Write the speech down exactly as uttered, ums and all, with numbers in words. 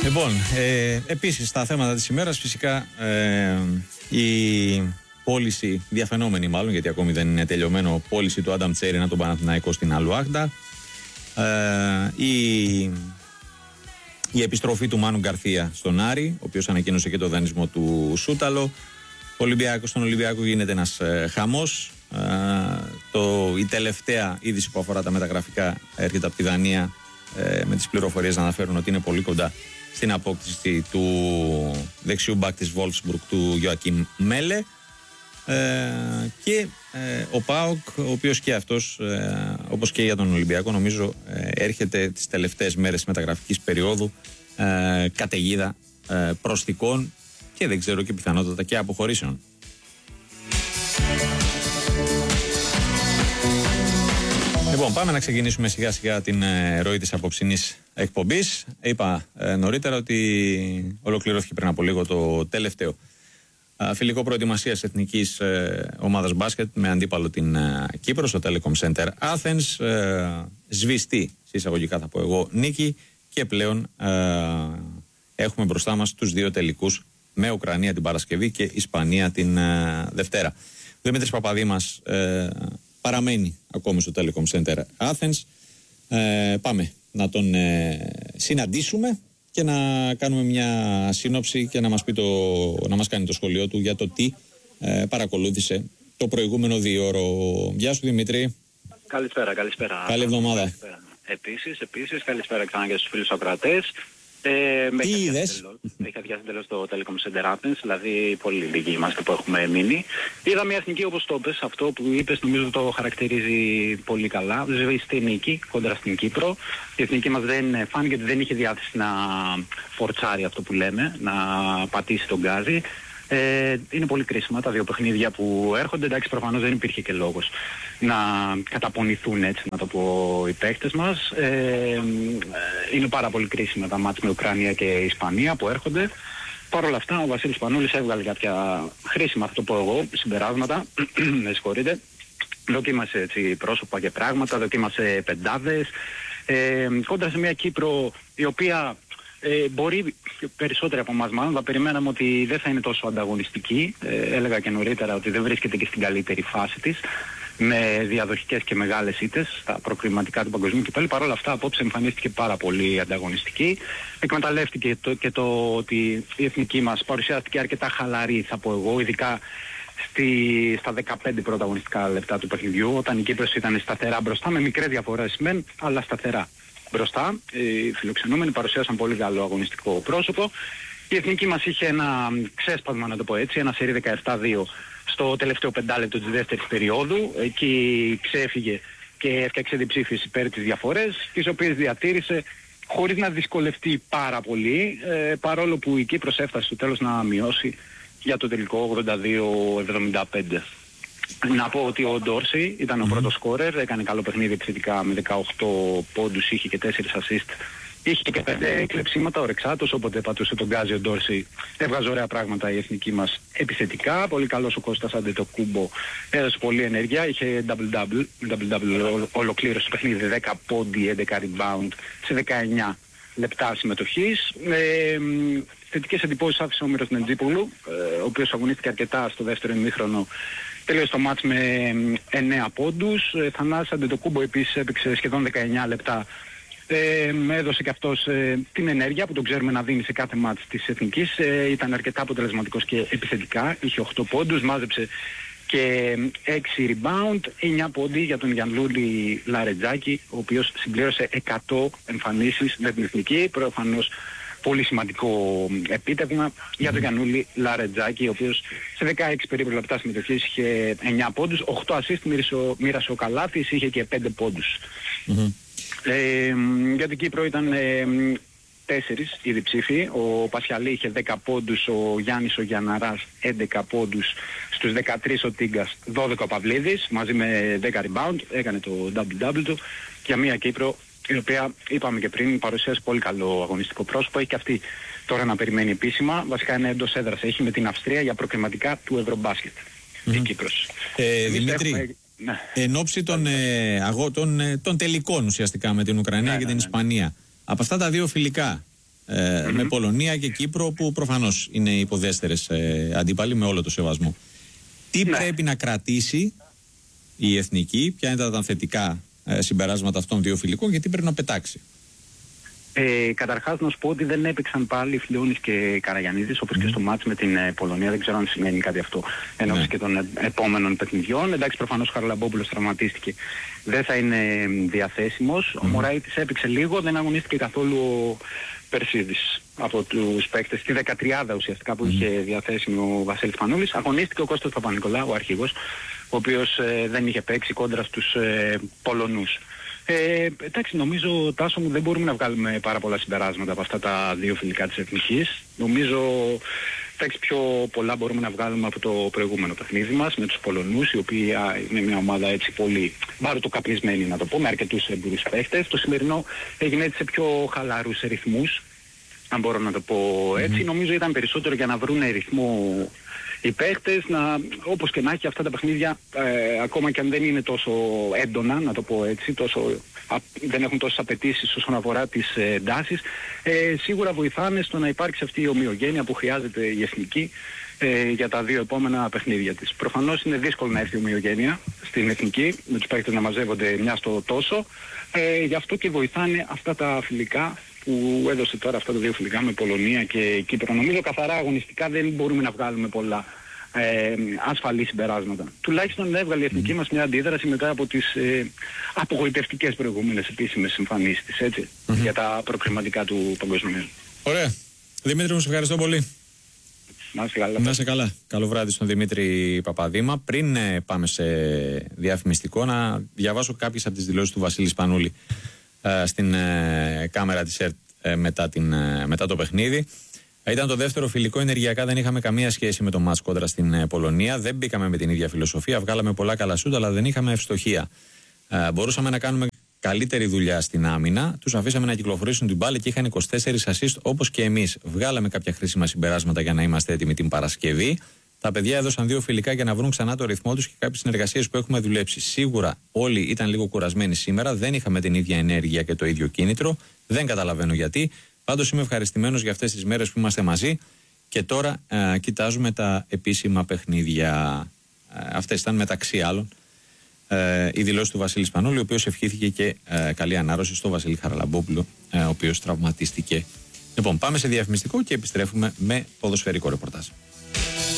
Λοιπόν, ε, επίσης στα θέματα της ημέρας φυσικά ε, η πώληση, διαφαινόμενη μάλλον γιατί ακόμη δεν είναι τελειωμένο, πώληση του Άνταμ Τσέιριν από τον Παναθηναϊκό στην Αλουάχντα, ε, η, η επιστροφή του Μάνου Γκαρθία στον Άρη, ο οποίος ανακοίνωσε και το δανεισμό του Σούταλο. Ολυμπιακό, στον Ολυμπιακό γίνεται ένας ε, χαμός. Ε, το, η τελευταία είδηση που αφορά τα μεταγραφικά έρχεται από τη Δανία, ε, με τις πληροφορίες να αναφέρουν ότι είναι πολύ κοντά στην απόκτηση του δεξιού μπακ της Wolfsburg, του Γιωακίμ Μέλε, ε, και ε, ο ΠΑΟΚ, ο οποίος και αυτός, ε, όπως και για τον Ολυμπιακό, νομίζω ε, έρχεται τις τελευταίες μέρες της μεταγραφικής περίοδου ε, καταιγίδα ε, προσθηκών και δεν ξέρω και πιθανότατα και αποχωρήσεων. Λοιπόν, πάμε να ξεκινήσουμε σιγά σιγά την ε, ροή της απόψινής εκπομπής. Είπα ε, νωρίτερα ότι ολοκληρώθηκε πριν από λίγο το τελευταίο ε, φιλικό προετοιμασίας εθνικής ε, ομάδας μπάσκετ με αντίπαλο την ε, Κύπρο στο Telecom Center Athens. Ε, σβηστή, εισαγωγικά θα πω εγώ, νίκη, και πλέον ε, έχουμε μπροστά μας τους δύο τελικούς, με Ουκρανία την Παρασκευή και Ισπανία την ε, Δευτέρα. Ο Δημήτρης Παπαδήμας ε, παραμένει ακόμη στο Telecom Center Athens. Ε, πάμε να τον ε, συναντήσουμε και να κάνουμε μια σύνοψη και να μας, πει το, να μας κάνει το σχολείο του για το τι ε, παρακολούθησε το προηγούμενο διώρο. Γεια σου Δημήτρη. Καλησπέρα, καλησπέρα. Καλή εβδομάδα. Καλησπέρα. Επίσης, επίσης, καλησπέρα ξανά και στους φίλους ακροατές. Ε, Τι είδες? Έχει αδειάσει εντελώς το Telecom Center Athens, δηλαδή πολύ λίγοι είμαστε που έχουμε μείνει. Είδα μια εθνική, όπως το είπες, αυτό που είπες νομίζω το χαρακτηρίζει πολύ καλά. Σβηστή νίκη κόντρα στην Κύπρο. Η εθνική μας δεν φάνηκε ότι δεν είχε διάθεση να φορτσάρει αυτό που λέμε, να πατήσει τον γκάζι. Ε, είναι πολύ κρίσιμα τα δύο παιχνίδια που έρχονται. Εντάξει, προφανώς δεν υπήρχε και λόγος να καταπονηθούν, έτσι να το πω, οι παίκτες μας. Ε, είναι πάρα πολύ κρίσιμα τα μάτς με Ουκρανία και Ισπανία που έρχονται. Παρ' όλα αυτά ο Βασίλης Πανούλης έβγαλε κάποια χρήσιμα, αυτό το πω εγώ, συμπεράσματα. Με συγχωρείτε. Δοκίμασε έτσι πρόσωπα και πράγματα, δοκίμασε πεντάδες. Ε, κόντρα σε μια Κύπρο η οποία Ε, μπορεί περισσότεροι από εμάς μάλλον, θα περιμέναμε ότι δεν θα είναι τόσο ανταγωνιστική. Ε, έλεγα και νωρίτερα ότι δεν βρίσκεται και στην καλύτερη φάση της, με διαδοχικές και μεγάλες ήττες στα προκριματικά του παγκοσμίου κυπέλλου. Παρ' όλα αυτά απόψε εμφανίστηκε πάρα πολύ ανταγωνιστική. Εκμεταλλεύτηκε το, και το ότι η εθνική μας παρουσιάστηκε αρκετά χαλαρή, θα πω εγώ, ειδικά στη, στα δεκαπέντε πρωταγωνιστικά λεπτά του παιχνιδιού, όταν η Κύπρος ήταν σταθερά μπροστά, με μικρές διαφορές μεν, αλλά σταθερά μπροστά. Οι φιλοξενούμενοι παρουσίασαν πολύ καλό αγωνιστικό πρόσωπο. Η εθνική μας είχε ένα ξέσπασμα, να το πω έτσι, ένα σερί δεκαεπτά δύο στο τελευταίο πεντάλεπτο της δεύτερης περίοδου. Εκεί ξέφυγε και έφτιαξε διψήφιες υπέρ τις διαφορές, τις οποίες διατήρησε χωρίς να δυσκολευτεί πάρα πολύ, ε, παρόλο που η Κύπρος έφτασε στο τέλος να μειώσει για το τελικό ογδόντα δύο εβδομήντα πέντε. Να πω ότι ο Ντόρσι ήταν ο πρώτος σκόρερ, έκανε καλό παιχνίδι επιθετικά με δεκαοκτώ πόντους, είχε και τέσσερα assist, είχε και πέντε κλεψίματα, ο Ρεξάτος, όποτε πατούσε τον γκάζι ο Ντόρσι έβγαζε ωραία πράγματα η εθνική μας επιθετικά. Πολύ καλός ο Κώστας Αντετοκούμπο, έδωσε πολλή ενέργεια, είχε double-double, double-double ολοκλήρωσε το παιχνίδι, δέκα πόντι, έντεκα rebound σε δεκαεννιά λεπτά συμμετοχής. Ε, θετικές εντυπώσεις άφησε ο Μύρος Νεντζίπουλου, ε, ο οποίος αγωνίστηκε αρκετά στο δεύτερο ημίχρονο. Τελείωσε το μάτς με εννέα πόντους. Ε, Θανάσης Αντετοκούμπο επίσης έπαιξε σχεδόν δεκαεννιά λεπτά. Ε, έδωσε και αυτός ε, την ενέργεια που τον ξέρουμε να δίνει σε κάθε μάτς της εθνικής. Ε, ήταν αρκετά αποτελεσματικός και επιθετικά. Είχε οκτώ πόντους, μάζεψε και έξι rebound, εννιά πόντι για τον Γιαννούλη Λαρετζάκη, ο οποίος συμπλήρωσε εκατό εμφανίσεις με την εθνική. Προφανώς πολύ σημαντικό επίτευγμα για τον Γιαννούλη Λαρετζάκη, ο οποίος σε δεκαέξι περίπου λεπτά συμμετοχής είχε εννιά πόντους, οκτώ assist, μοίρασε ο Καλάθης, είχε και πέντε πόντους. Mm-hmm. Ε, για την Κύπρο ήταν ε, τέσσερις οι διψήφοι. Ο Πασιαλή είχε δέκα πόντους, ο Γιάννης ο Γιανναράς έντεκα πόντους, στους δεκατρείς ο Τίγκας, δώδεκα ο Παυλίδης, μαζί με δέκα rebound, έκανε το double-double του, για μια Κύπρο η οποία, είπαμε και πριν, παρουσίασε πολύ καλό αγωνιστικό πρόσωπο. Έχει και αυτή τώρα να περιμένει επίσημα. Βασικά είναι εντός έδρας. Έχει με την Αυστρία για προκριματικά του Ευρωμπάσκετ. Mm-hmm. Η Κύπρος. Ε, Δημήτρη, έχουμε... ναι. εν όψη των, ε, αγώ, των, ε, των τελικών ουσιαστικά με την Ουκρανία ναι, και την ναι, ναι, Ισπανία, ναι. από αυτά τα δύο φιλικά, ε, mm-hmm. με Πολωνία και Κύπρο, που προφανώς είναι υποδέστερες ε, αντίπαλοι, με όλο το σεβασμό. Τι ναι. πρέπει να κρατήσει η εθνική, ποια είναι τα θετικά ε, συμπεράσματα αυτών δύο φιλικών και τι πρέπει να πετάξει? Ε, καταρχάς να σου πω ότι δεν έπαιξαν πάλι Φλιώνης και Καραγιαννίδης, όπως mm. και στο μάτς με την ε, Πολωνία. Δεν ξέρω αν σημαίνει κάτι αυτό ενώπιση ναι. και των ε, επόμενων παιχνιδιών. Εντάξει, προφανώς ο Χαραλαμπόπουλος τραυματίστηκε, δεν θα είναι ε, διαθέσιμος. Mm. Ο Μωράητης έπαιξε λίγο, δεν αγωνίστηκε καθόλου ο Περσίδης από τους παίκτες. Στη δεκατριάδα ουσιαστικά που mm. είχε διαθέσιμο ο Βασίλης Πανούλης. Αγωνίστηκε ο Κώστας Παπα-Νικολάου, ο αρχηγός, ο οποίος ε, δεν είχε παίξει κόντρα στους ε, Πολωνούς. Ε, εντάξει, νομίζω, Τάσο μου, δεν μπορούμε να βγάλουμε πάρα πολλά συμπεράσματα από αυτά τα δύο φιλικά της εθνικής. Νομίζω εντάξει, πιο πολλά μπορούμε να βγάλουμε από το προηγούμενο παιχνίδι μας με τους Πολωνούς, οι οποίοι α, είναι μια ομάδα έτσι πολύ βάροτοκαπνισμένη, να το πω, με αρκετούς εμπειρούς παίχτες. Το σημερινό έγινε έτσι σε πιο χαλαρούς ρυθμούς, αν μπορώ να το πω έτσι. Mm-hmm. Νομίζω ήταν περισσότερο για να βρουν ρυθμό οι παίχτες, να, όπως και να έχει αυτά τα παιχνίδια, ε, ακόμα και αν δεν είναι τόσο έντονα, να το πω έτσι, τόσο, α, δεν έχουν τόσες απαιτήσεις όσον αφορά τις ε, εντάσεις, ε, σίγουρα βοηθάνε στο να υπάρξει αυτή η ομοιογένεια που χρειάζεται η εθνική ε, για τα δύο επόμενα παιχνίδια της. Προφανώς είναι δύσκολο να έρθει η ομοιογένεια στην εθνική, με τους παίχτες να μαζεύονται μια στο τόσο, ε, γι' αυτό και βοηθάνε αυτά τα φιλικά που έδωσε τώρα, αυτά τα δύο φιλικά με Πολωνία και Κύπρο. Νομίζω καθαρά αγωνιστικά δεν μπορούμε να βγάλουμε πολλά ε, ασφαλή συμπεράσματα. Τουλάχιστον έβγαλε η εθνική mm. μας μια αντίδραση μετά από τις ε, απογοητευτικές προηγούμενες επίσημες εμφανίσεις της, έτσι, mm-hmm. για τα προκριματικά του παγκοσμίου. Ωραία. Δημήτρη μου, σε ευχαριστώ πολύ. Να είσαι καλά. Να είσαι καλά. Καλό βράδυ στον Δημήτρη Παπαδήμα. Πριν ε, πάμε σε διαφημιστικό, να διαβάσω κάποιες από τις δηλώσεις του Βασίλη Σπανούλη στην ε, κάμερα της ΕΡΤ ε, μετά, την, ε, μετά το παιχνίδι. Ε, ήταν το δεύτερο φιλικό. Ενεργειακά δεν είχαμε καμία σχέση με το μάτς κόντρα στην ε, Πολωνία. Δεν μπήκαμε με την ίδια φιλοσοφία. Βγάλαμε πολλά καλά σούτ, αλλά δεν είχαμε ευστοχία. Ε, μπορούσαμε να κάνουμε καλύτερη δουλειά στην άμυνα. Τους αφήσαμε να κυκλοφορήσουν την μπάλα και είχαν είκοσι τέσσερα assist όπως και εμείς. Βγάλαμε κάποια χρήσιμα συμπεράσματα για να είμαστε έτοιμοι την Παρασκευή. Τα παιδιά έδωσαν δύο φιλικά για να βρουν ξανά το ρυθμό τους και κάποιες συνεργασίες που έχουμε δουλέψει. Σίγουρα όλοι ήταν λίγο κουρασμένοι σήμερα, δεν είχαμε την ίδια ενέργεια και το ίδιο κίνητρο. Δεν καταλαβαίνω γιατί. Πάντως είμαι ευχαριστημένος για αυτές τις μέρες που είμαστε μαζί και τώρα ε, κοιτάζουμε τα επίσημα παιχνίδια. Ε, αυτές ήταν μεταξύ άλλων ε, η δηλώση του Βασίλη Σπανούλη, ο οποίος ευχήθηκε και ε, καλή ανάρρωση στο Βασίλη Χαραλαμπόπουλο, ε, ο οποίος τραυματίστηκε. Λοιπόν, πάμε σε διαφημιστικό και επιστρέφουμε με ποδοσφαιρικό ρεπορτάζ.